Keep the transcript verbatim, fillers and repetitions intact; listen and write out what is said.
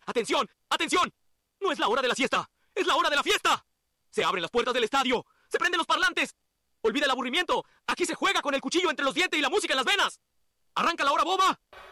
¡Atención! ¡Atención! No es la hora de la siesta, es la hora de la fiesta. Se abren las puertas del estadio, se prenden los parlantes. Olvida el aburrimiento, aquí se juega con el cuchillo entre los dientes y la música en las venas. Arranca la hora boba.